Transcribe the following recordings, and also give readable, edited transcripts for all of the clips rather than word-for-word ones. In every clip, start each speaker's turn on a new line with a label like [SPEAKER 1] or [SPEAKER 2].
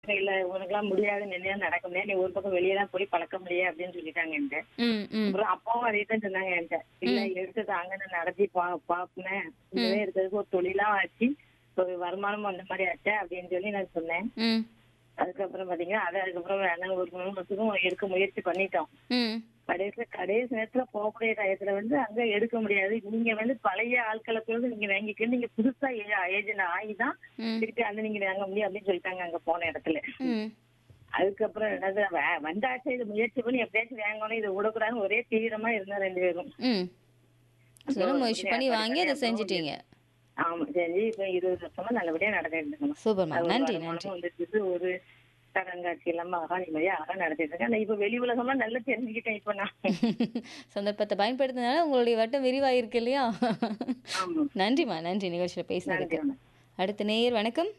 [SPEAKER 1] இல்ல உனக்கெல்லாம் முடியாது நிலையா நடக்க முடியாது. நீ ஒரு பக்கம் வெளியே தான் போய் பழக்க முடியாது அப்படின்னு சொல்லிட்டாங்க என்கிட்ட.
[SPEAKER 2] ம், ம்,
[SPEAKER 1] அப்புறம் அப்பாவும் அதே தான் சொன்னாங்க என்கிட்ட. இல்ல
[SPEAKER 2] ம்,
[SPEAKER 1] எடுத்து தாங்க நான் நடத்தி பாப்பேன்.
[SPEAKER 2] ம்,
[SPEAKER 1] இதுவே இருக்கிறதுக்கு ஒரு தொழிலா ஆச்சு. ஒரு வருமானம் அந்த மாதிரி ஆச்சு அப்படின்னு சொல்லி நான் சொன்னேன்.
[SPEAKER 2] ம்,
[SPEAKER 1] அதுக்கப்புறம் பாத்தீங்கன்னா அதுக்கப்புறம் வேணாம் ஒரு 3 வருஷத்துக்கும் எடுக்க முயற்சி பண்ணிட்டோம்.
[SPEAKER 2] ம்,
[SPEAKER 1] கடைசி நேரத்துல போகக்கூடிய டயத்துல அங்க எடுக்க முடியாது. நீங்க பழைய ஆட்களை கூட நீங்க வாங்கிக்க. நீங்க புதுசா ஏஜென்ட் ஆகிதான்
[SPEAKER 2] ம்,
[SPEAKER 1] திருப்பி நீங்க வாங்க முடியும் அப்படின்னு சொல்லிட்டாங்க அங்க போன இடத்துல.
[SPEAKER 2] ம்,
[SPEAKER 1] அதுக்கப்புறம் என்னது வந்தாச்சு இது முயற்சி பண்ணி எப்படியாச்சும் வாங்கணும் இதை விடக்கூடாதுன்னு ஒரே தீவிரமா இருந்தா 2 பேரும்.
[SPEAKER 2] ம்.
[SPEAKER 1] அப்புறம்
[SPEAKER 2] சொல்ல
[SPEAKER 1] ஒரு
[SPEAKER 2] முயற்சி
[SPEAKER 1] வழியா
[SPEAKER 2] பண்ணி
[SPEAKER 1] ஏற்பாடு
[SPEAKER 2] வாங்கி
[SPEAKER 1] பண்ணி
[SPEAKER 2] அதை
[SPEAKER 1] அப்புறம்
[SPEAKER 2] செஞ்சுட்டீங்க.
[SPEAKER 1] ஆமா செஞ்சு இப்ப 20 வருஷமா நல்லபடியா நடந்துட்டு இருக்கணும்.
[SPEAKER 2] சூப்பர்மா.
[SPEAKER 1] அது ஒரு
[SPEAKER 2] நன்றி, நன்றி.
[SPEAKER 1] வருமானமும் வந்துட்டு ஒரு கடங்காட்சி இல்லாம நிம்மதியா நடத்திட்டு இருக்கேன். நான் இப்ப வெளி உலகமா நல்லா தெரிஞ்சுக்கிட்டேன் இப்ப நான்.
[SPEAKER 2] சந்தர்ப்பத்தை பயன்படுத்தினால உங்களுடைய வட்டம் விரிவாயிருக்கு இல்லையா?
[SPEAKER 1] ஆமா.
[SPEAKER 2] நன்றிம்மா, நன்றி நிகழ்ச்சியில்
[SPEAKER 1] நன்றி
[SPEAKER 2] பேசினதுக்கு.
[SPEAKER 1] வணக்கம்.
[SPEAKER 2] அடுத்த நேயர் வணக்கம்.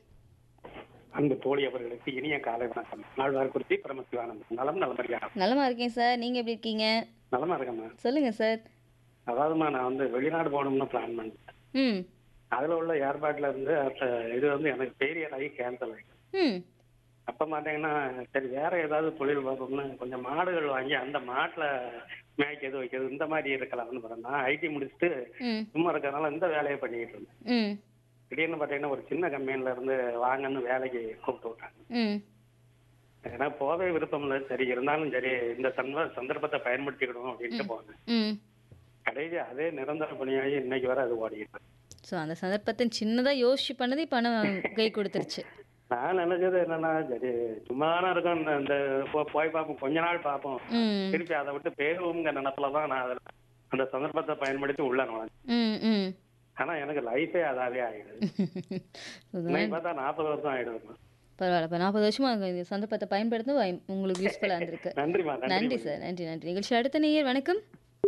[SPEAKER 3] அன்பு தோழி அவர்களுக்கு இனிய காலை வணக்கம். நாழ்வார்குறிச்சி பரமசிவானந்தம். நலம் நலமறியா?
[SPEAKER 2] நலமா இருக்கேன் சார். நீங்க எப்படி இருக்கீங்க?
[SPEAKER 3] நலமா இருக்கேம்மா.
[SPEAKER 2] சொல்லுங்க சார்.
[SPEAKER 3] அதாவதுமா நான் வெளிநாடு போகணும்னு பிளான் பண்ணேன்.
[SPEAKER 2] ம்,
[SPEAKER 3] அதுல உள்ள ஏற்பாட்டுல இருந்து இது எனக்கு ஃபெயிலியர் ஆகி கேன்சல் ஆகிடும்.
[SPEAKER 2] ம்,
[SPEAKER 3] அப்ப மாட்டீங்கன்னா சரி வேற ஏதாவது தொழில் பார்க்கணும்னு கொஞ்சம் மாடுகள் வாங்கி அந்த மாட்டுல மேய்க்கிறது வைக்கிறது இந்த மாதிரி இருக்கலாம்னு பார்த்தேன். நான் ஐடி முடிச்சுட்டு
[SPEAKER 2] ம்,
[SPEAKER 3] சும்மா இருக்கிறதுனால இந்த வேலையை பண்ணிட்டு இருந்தேன்.
[SPEAKER 2] ம்,
[SPEAKER 3] திடீர்னு பார்த்தீங்கன்னா ஒரு சின்ன கம்பெனில இருந்து வாங்கன்னு வேலைக்கு கூப்பிட்டு விட்டாங்க.
[SPEAKER 2] ம்,
[SPEAKER 3] ஏன்னா போவே விருப்பம் இல்லை. சரி இருந்தாலும் சரி இந்த சந்தர்ப்பத்தை பயன்படுத்திக்கணும் அப்படின்ட்டு போனேன்.
[SPEAKER 2] ம்.
[SPEAKER 3] கடைசி அதே நிரந்தர பணியாகி இன்னைக்கு வரை அது ஓடிக்கிட்டு இருக்கு.
[SPEAKER 2] ஸோ அந்த சந்தர்ப்பத்தை சின்னதாக யோசிச்சு பண்ணது பணம் கை கொடுத்துருச்சு.
[SPEAKER 3] நான் நினைச்சது என்னன்னா சரி சும்மா தானே இருக்கும் இந்த போய் பார்ப்போம் கொஞ்ச நாள் பார்ப்போம்
[SPEAKER 2] ம்,
[SPEAKER 3] திருப்பி அதை விட்டு பேருவோங்கிற நினப்புலதான் நான் அதில் அந்த சந்தர்ப்பத்தை பயன்படுத்தி உள்ள நுழைஞ்சேன்.
[SPEAKER 2] ம், ம்.
[SPEAKER 3] ஆனா எனக்கு லைஃபே அதாவே ஆயிடுது. இன்னைக்கு பார்த்தா 40 வருஷம் ஆயிடுது.
[SPEAKER 2] பரவாயில்ல. இப்போ 40 வருஷமா இந்த சந்தர்ப்பத்தை பயன்படுத்த உங்களுக்கு யூஸ்ஃபுல்லாக இருந்திருக்கு.
[SPEAKER 3] நன்றிமா.
[SPEAKER 2] நன்றி சார். நன்றி, நன்றி. நிகழ்ச்சி அடுத்த நேயர் வணக்கம்.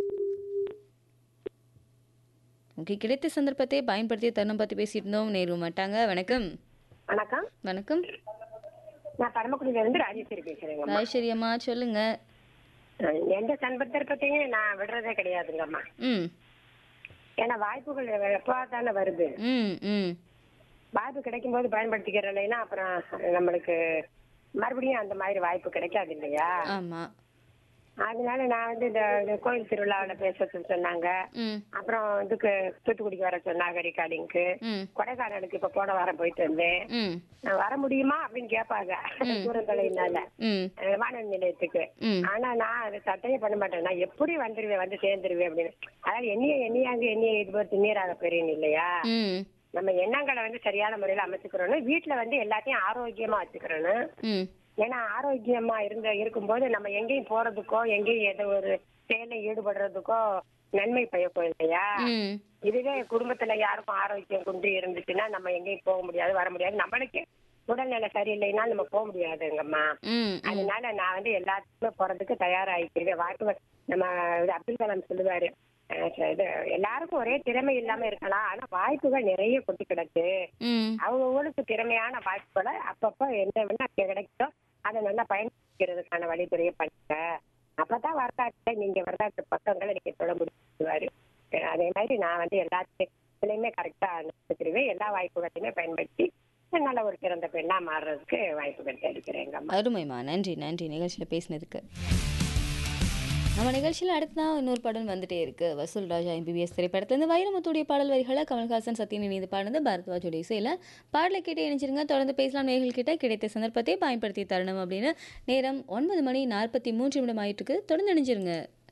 [SPEAKER 2] ஓகே, கிடைத்த சந்தர்ப்பத்தை பயன்படுத்திய தருணம் பற்றி பேசிட்டு இருந்தோம். நேரு மாட்டாங்க. வணக்கம்.
[SPEAKER 4] வணக்கம்.
[SPEAKER 2] வணக்கம்.
[SPEAKER 4] நான் பரமக்குடியில இருந்து ராஜேஸ்வரி பேசுறேங்கம்மா.
[SPEAKER 2] ராஜேஸ்வரி அம்மா சொல்லுங்க.
[SPEAKER 4] எந்த சந்தர்ப்பத்தையும் நான் விடுறதே கிடையாதுங்கம்மா.
[SPEAKER 2] ம்,
[SPEAKER 4] ஏன்னா வாய்ப்புகள் எப்பா தானே வருது.
[SPEAKER 2] ம், ம்,
[SPEAKER 4] வாய்ப்பு கிடைக்கும் போது பயன்படுத்திக்கிறலைன்னா அப்புறம் நம்மளுக்கு மறுபடியும் அந்த மாதிரி வாய்ப்பு கிடைக்காது இல்லையா?
[SPEAKER 2] ஆமாம்.
[SPEAKER 4] அதனால நான் இந்த கோயில் திருவிழாவில் பேச சொன்னாங்க.
[SPEAKER 2] ம்,
[SPEAKER 4] அப்புறம் இதுக்கு தூத்துக்குடிக்கு வர சொன்னாங்க ரெக்கார்டிங்க்கு.
[SPEAKER 2] ம்,
[SPEAKER 4] கொடைக்கானலுக்கு இப்ப போன வாரம் போயிட்டு வந்தேன்.
[SPEAKER 2] ம்,
[SPEAKER 4] நான் வர முடியுமா அப்படின்னு கேட்பாங்க தூரத்தலையினால
[SPEAKER 2] ம்,
[SPEAKER 4] வானொலி நிலையத்துக்கு.
[SPEAKER 2] ம்,
[SPEAKER 4] ஆனா நான் அதை சட்டையே பண்ண மாட்டேன். நான் எப்படி வந்துருவேன் வந்து சேர்ந்துருவேன் அப்படின்னு. அதாவது என்னைய இது போது நீராக பெரியணும் இல்லையா?
[SPEAKER 2] ம்,
[SPEAKER 4] நம்ம எண்ணங்களை சரியான முறையில அமைச்சுக்கிறோம். வீட்டுல எல்லாத்தையும் ஆரோக்கியமா வச்சுக்கிறோம்.
[SPEAKER 2] ம்,
[SPEAKER 4] ஏன்னா ஆரோக்கியமா இருக்கும்போது நம்ம எங்கேயும் போறதுக்கோ எங்கேயும் ஏதோ ஒரு செயலை ஈடுபடுறதுக்கோ நன்மை பயக்கும் இல்லையா?
[SPEAKER 2] ம்,
[SPEAKER 4] இதுவே குடும்பத்துல யாருக்கும் ஆரோக்கியம் குன்றி இருந்துச்சுன்னா நம்ம எங்கேயும் போக முடியாது வர முடியாது. நம்மளுக்கு உடல்நிலை சரியில்லைன்னா நம்ம போக முடியாதுங்கம்மா.
[SPEAKER 2] ம்,
[SPEAKER 4] அதனால நான் எல்லாத்துக்குமே போறதுக்கு தயாராகிக்கிறேன். வாய்ப்பு நம்ம அப்துல் கலாம் சொல்லுவாரு, இது எல்லாருக்கும் ஒரே திறமை இல்லாம இருக்கலாம், ஆனா வாய்ப்புகள் நிறைய கொட்டி கிடக்கு.
[SPEAKER 2] ம்,
[SPEAKER 4] அவங்களுக்கு திறமையான வாய்ப்புகளை அப்பப்ப என்ன வேணா கிடைக்குதோ அதை நல்லா பயன்படுத்திக்கிறதுக்கான வழிமுறையை பண்ணுங்க. அப்பதான் வரலாற்று பக்கங்களை நீங்க சொல்ல முடியுவாரு. அதே மாதிரி நான் எல்லாத்துலயுமே கரெக்டா நடத்துக்கிறேன். எல்லா வாய்ப்புகளையுமே பயன்படுத்தி நல்ல ஒரு சிறந்த பெண்ணா மாறுறதுக்கு வாய்ப்புகள் தேடிக்கிறேங்க.
[SPEAKER 2] அருமைமா. நன்றி, நன்றி நிகழ்ச்சியில் பேசினதுக்கு. நம்ம நிகழ்ச்சியில் அடுத்ததான் இன்னொரு பாடல் வந்துட்டே இருக்கு. வசூல் ராஜா எம்பிபிஎஸ் திரைப்படத்திலிருந்து வைரமுத்துடைய பாடல் வரிகளை கமல்ஹாசன் சத்யன் இணைந்து பாடுனது பாரத்வாஜோட இசையில். பாடலை கேட்டு இணைச்சிருங்க. தொடர்ந்து பேசலாம். நேயர்கள் கிட்ட கிடைத்த சந்தர்ப்பத்தை பயன்படுத்தி தரணும் அப்படின்னு. நேரம் 9 மணி 43 நிமிடம் ஆயிட்டு இருக்கு. தொடர்ந்து இணைஞ்சிருங்க.